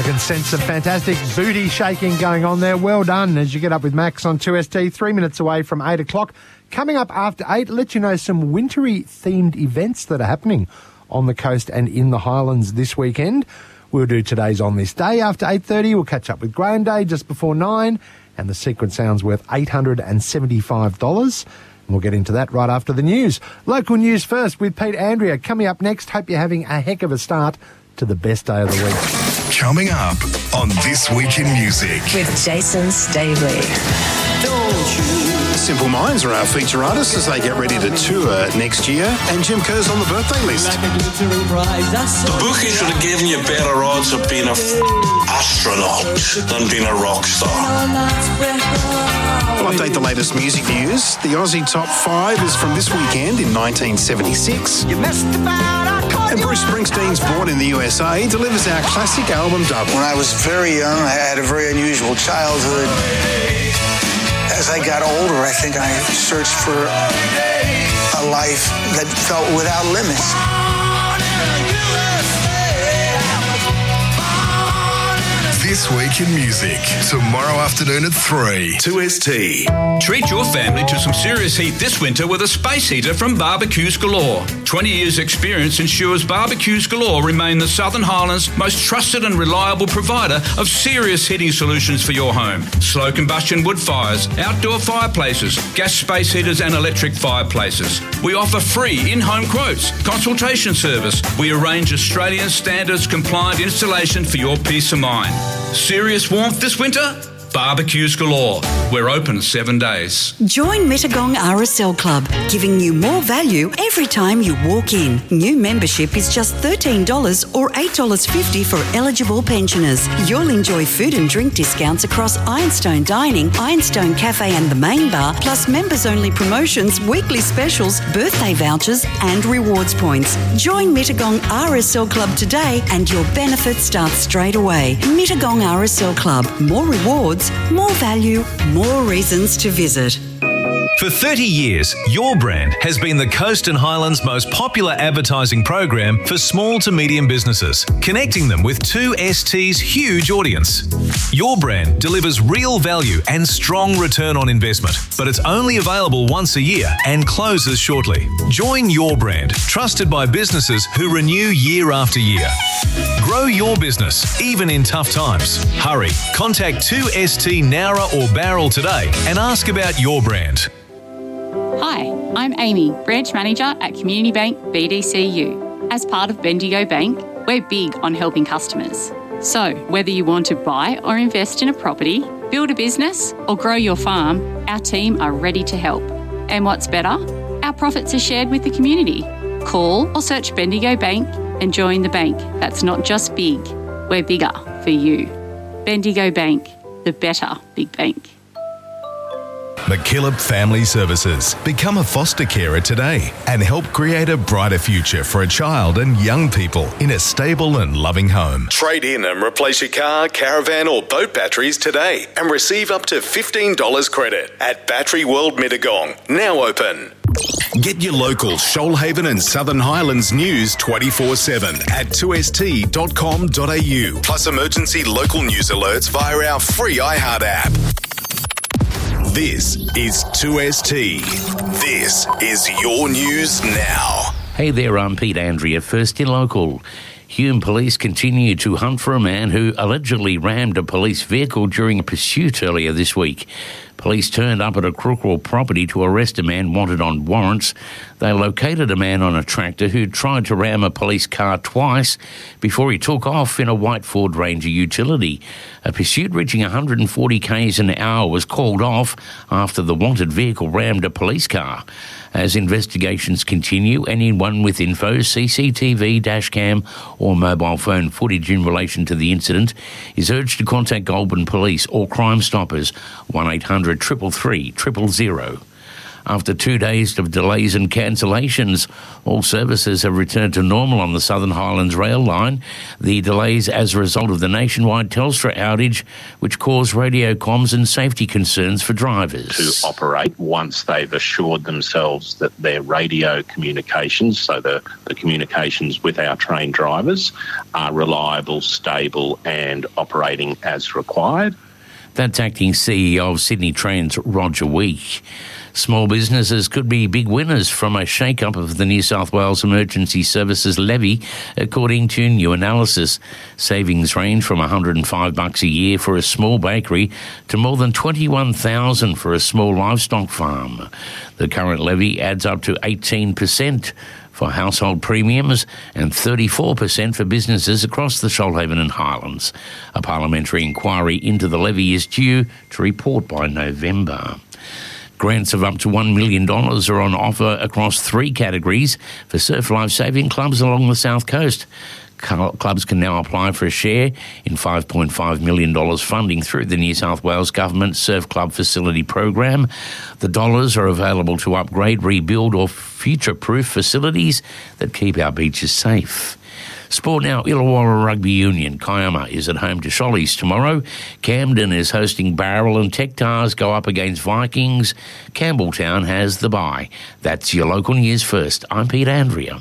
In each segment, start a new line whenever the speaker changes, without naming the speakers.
can sense some fantastic booty shaking going on there. Well done as you get up with Max on 2ST, 3 minutes away from 8 o'clock. Coming up after 8, let you know some wintry themed events that are happening on the coast and in the Highlands this weekend. We'll do today's On This Day after 8:30. We'll catch up with Graham Day just before 9, and the Secret Sound's worth $875. And we'll get into that right after the news. Local news first with Pete Andrea. Coming up next, hope you're having a heck of a start to the best day of the week.
Coming up on This Week in Music.
With Jason Stavely.
Simple Minds are our feature artists as they get ready to tour next year, and Jim Kerr's on the birthday list.
The bookie should have given you better odds of being an astronaut than being a rock star.
We'll update the latest music news. The Aussie Top 5 is from this weekend in 1976. And Bruce Springsteen's Born in the USA delivers our classic album Double.
When I was very young, I had a very unusual childhood. As I got older, I think I searched for a life that felt without limits.
This Week in Music, tomorrow afternoon at 3. 2ST.
Treat your family to some serious heat this winter with a space heater from Barbecues Galore. 20 years experience ensures Barbecues Galore remain the Southern Highlands' most trusted and reliable provider of serious heating solutions for your home. Slow combustion wood fires, outdoor fireplaces, gas space heaters and electric fireplaces. We offer free in-home quotes, consultation service. We arrange Australian standards compliant installation for your peace of mind. Serious warmth this winter? Barbecues Galore. We're open 7 days.
Join Mittagong RSL Club, giving you more value every time you walk in. New membership is just $13 or $8.50 for eligible pensioners. You'll enjoy food and drink discounts across Ironstone Dining, Ironstone Cafe and the Main Bar, plus members-only promotions, weekly specials, birthday vouchers and rewards points. Join Mittagong RSL Club today and your benefits start straight away. Mittagong RSL Club. More rewards, more value, more reasons to visit.
For 30 years, Your Brand has been the Coast and Highlands' most popular advertising program for small to medium businesses, connecting them with 2ST's huge audience. Your Brand delivers real value and strong return on investment, but it's only available once a year and closes shortly. Join Your Brand, trusted by businesses who renew year after year. Grow your business, even in tough times. Hurry, contact 2ST Nowra or Barrel today and ask about Your Brand.
Hi, I'm Amy, Branch Manager at Community Bank BDCU. As part of Bendigo Bank, we're big on helping customers. So, whether you want to buy or invest in a property, build a business or grow your farm, our team are ready to help. And what's better? Our profits are shared with the community. Call or search Bendigo Bank and join the bank that's not just big, we're bigger for you. Bendigo Bank, the better big bank.
McKillop Family Services. Become a foster carer today and help create a brighter future for a child and young people in a stable and loving home.
Trade in and replace your car, caravan or boat batteries today and receive up to $15 credit at Battery World Mittagong. Now open.
Get your local Shoalhaven and Southern Highlands news 24/7 at 2st.com.au. Plus emergency local news alerts via our free iHeart app. This is 2ST. This is your news now.
Hey there, I'm Pete Andrea, First in Local. Hume Police continue to hunt for a man who allegedly rammed a police vehicle during a pursuit earlier this week. Police turned up at a Crookwell property to arrest a man wanted on warrants. They located a man on a tractor who tried to ram a police car twice before he took off in a white Ford Ranger utility. A pursuit reaching 140 k's an hour was called off after the wanted vehicle rammed a police car. As investigations continue, anyone with info, CCTV, dashcam or mobile phone footage in relation to the incident is urged to contact Goulburn Police or Crime Stoppers 1800 333 000. after 2 days of delays and cancellations. All services have returned to normal on the Southern Highlands rail line. The delays as a result of the nationwide Telstra outage, which caused radio comms and safety concerns for drivers.
To operate once they've assured themselves that their radio communications, so the communications with our train drivers, are reliable, stable and operating as required.
That's Acting CEO of Sydney Trains, Roger Week. Small businesses could be big winners from a shake-up of the New South Wales Emergency Services Levy, according to new analysis. Savings range from $105 a year for a small bakery to more than $21,000 for a small livestock farm. The current levy adds up to 18% for household premiums and 34% for businesses across the Shoalhaven and Highlands. A parliamentary inquiry into the levy is due to report by November. Grants of up to $1 million are on offer across 3 categories for surf lifesaving clubs along the South Coast. Clubs can now apply for a share in $5.5 million funding through the New South Wales Government Surf Club Facility Program. The dollars are available to upgrade, rebuild or future-proof facilities that keep our beaches safe. Sport now, Illawarra Rugby Union. Kiama is at home to Shollies tomorrow. Camden is hosting Barrel and Tectars go up against Vikings. Campbelltown has the bye. That's your local news first. I'm Pete Andrea.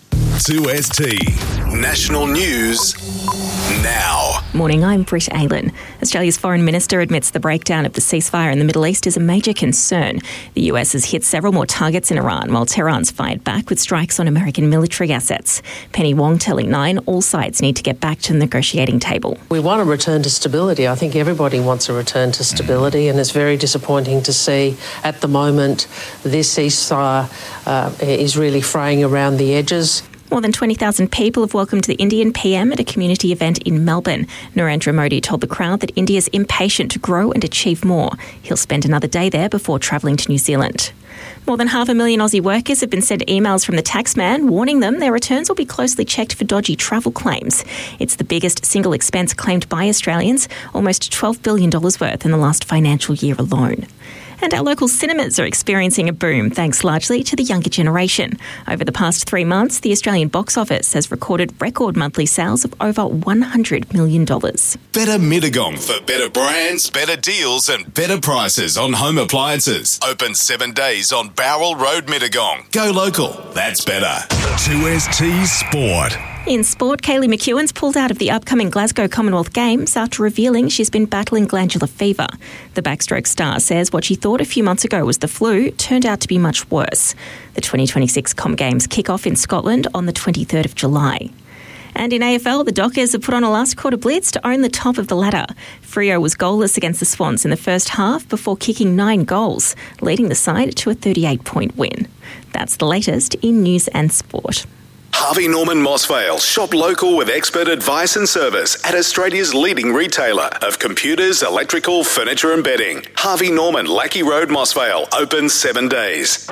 2ST National News now.
Morning, I'm Britt Aylan. Australia's Foreign Minister admits the breakdown of the ceasefire in the Middle East is a major concern. The US has hit several more targets in Iran, while Tehran's fired back with strikes on American military assets. Penny Wong telling Nine all sides need to get back to the negotiating table.
We want a return to stability. I think everybody wants a return to stability, and it's very disappointing to see at the moment this ceasefire is really fraying around the edges.
More than 20,000 people have welcomed the Indian PM at a community event in Melbourne. Narendra Modi told the crowd that India is impatient to grow and achieve more. He'll spend another day there before travelling to New Zealand. More than 500,000 Aussie workers have been sent emails from the taxman warning them their returns will be closely checked for dodgy travel claims. It's the biggest single expense claimed by Australians, almost $12 billion worth in the last financial year alone. And our local cinemas are experiencing a boom, thanks largely to the younger generation. Over the past 3 months, the Australian box office has recorded record monthly sales of over $100 million.
Better Mittagong for better brands, better deals and better prices on home appliances. Open 7 days on Bowral Road, Mittagong. Go local. That's better. 2ST Sport.
In sport, Kaylee McEwen's pulled out of the upcoming Glasgow Commonwealth Games after revealing she's been battling glandular fever. The backstroke star says what she thought a few months ago was the flu turned out to be much worse. The 2026 Com Games kick off in Scotland on the 23rd of July. And in AFL, the Dockers have put on a last quarter blitz to own the top of the ladder. Freo was goalless against the Swans in the first half before kicking 9 goals, leading the side to a 38-point win. That's the latest in news and sport.
Harvey Norman Mossvale. Shop local with expert advice and service at Australia's leading retailer of computers, electrical, furniture and bedding. Harvey Norman, Lackey Road, Mossvale. Open 7 days.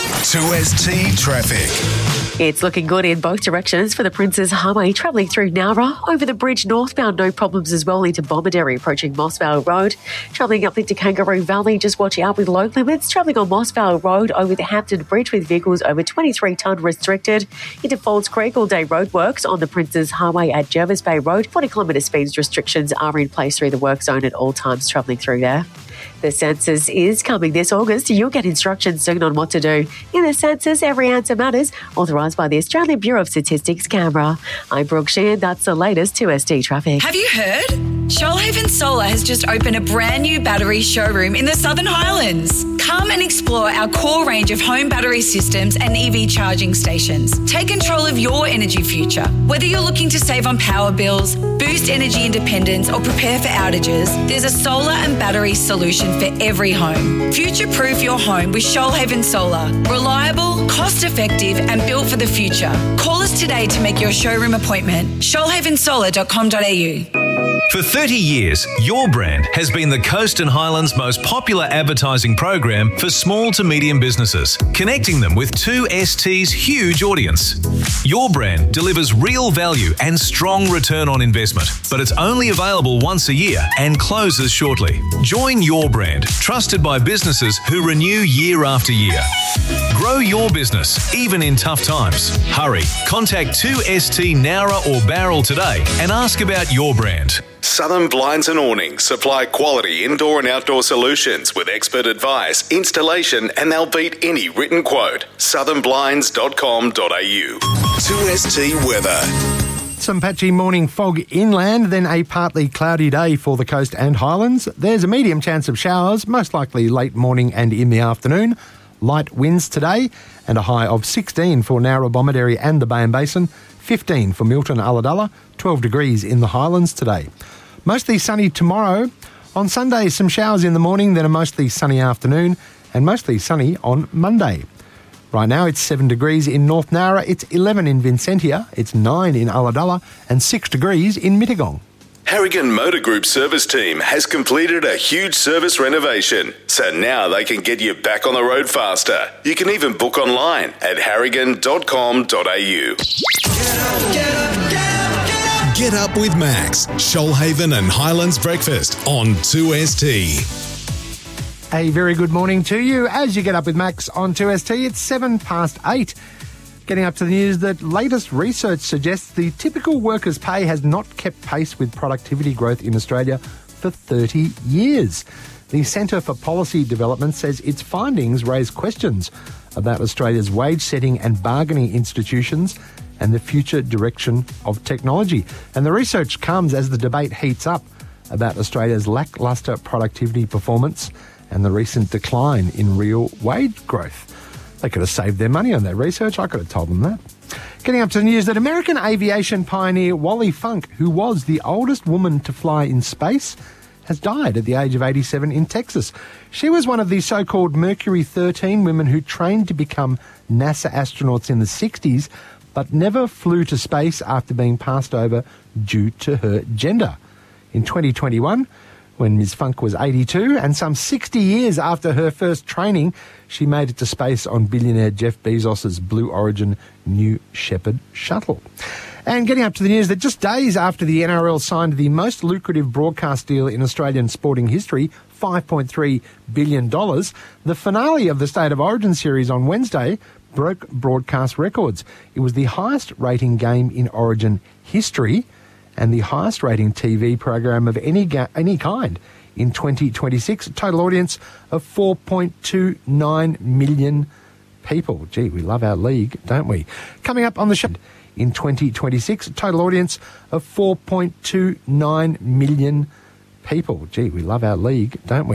2ST Traffic.
It's looking good in both directions for the Princes Highway travelling through Nowra. Over the bridge northbound, no problems as well into Bomaderry approaching Mossvale Road. Travelling up into Kangaroo Valley, just watch out with load limits. Travelling on Mossvale Road over the Hampton Bridge with vehicles over 23 tonne restricted. Into Falls Creek, all day roadworks on the Princes Highway at Jervis Bay Road. 40 kilometre speeds restrictions are in place through the work zone at all times travelling through there. The census is coming this August. You'll get instructions soon on what to do. In the census, every answer matters. Authorised by the Australian Bureau of Statistics, Canberra. I'm Brooke Sheehan. That's the latest 2ST traffic.
Have you heard? Shoalhaven Solar has just opened a brand new battery showroom in the Southern Highlands. Come and explore our core range of home battery systems and EV charging stations. Take control of your energy future. Whether you're looking to save on power bills, boost energy independence, or prepare for outages, there's a solar and battery solution for every home. Future-proof your home with Shoalhaven Solar. Reliable, cost-effective and built for the future. Call us today to make your showroom appointment. shoalhavensolar.com.au.
For 30 years, your brand has been the Coast and Highlands' most popular advertising program for small to medium businesses, connecting them with 2ST's huge audience. Your brand delivers real value and strong return on investment, but it's only available once a year and closes shortly. Join Your Brand, trusted by businesses who renew year after year. Grow your business, even in tough times. Hurry, contact 2ST Nowra or Barrel today and ask about your brand.
Southern Blinds and Awnings supply quality indoor and outdoor solutions with expert advice, installation, and they'll beat any written quote. southernblinds.com.au. 2ST weather.
Some patchy morning fog inland, then a partly cloudy day for the coast and highlands. There's a medium chance of showers, most likely late morning and in the afternoon. Light winds today and a high of 16 for Nowra, Bomaderry and the Bay and Basin, 15 for Milton, Ulladulla, 12 degrees in the highlands today. Mostly sunny tomorrow. On Sunday, some showers in the morning, then a mostly sunny afternoon and mostly sunny on Monday. Right now it's 7 degrees in North Nowra, it's 11 in Vincentia, it's 9 in Ulladulla and 6 degrees in Mittagong.
Harrigan Motor Group service team has completed a huge service renovation, so now they can get you back on the road faster. You can even book online at harrigan.com.au.
Get up with Max, Shoalhaven and Highlands Breakfast on 2ST.
A very good morning to you. As you get up with Max on 2ST, it's 8:07. Getting up to the news that latest research suggests the typical worker's pay has not kept pace with productivity growth in Australia for 30 years. The Centre for Policy Development says its findings raise questions about Australia's wage setting and bargaining institutions and the future direction of technology. And the research comes as the debate heats up about Australia's lacklustre productivity performance and the recent decline in real wage growth. They could have saved their money on that research. I could have told them that. Getting up to the news that American aviation pioneer Wally Funk, who was the oldest woman to fly in space, has died at the age of 87 in Texas. She was one of the so-called Mercury 13 women who trained to become NASA astronauts in the 60s, but never flew to space after being passed over due to her gender. In 2021, when Ms. Funk was 82, and some 60 years after her first training, she made it to space on billionaire Jeff Bezos' Blue Origin New Shepard shuttle. And getting up to the news that just days after the NRL signed the most lucrative broadcast deal in Australian sporting history, $5.3 billion, the finale of the State of Origin series on Wednesday broke broadcast records. It was the highest rating game in Origin history and the highest rating TV program of any kind in 2026. A total audience of 4.29 million people. Gee, we love our league, don't we? Coming up on the show in 2026, a total audience of 4.29 million people. Gee, we love our league, don't we?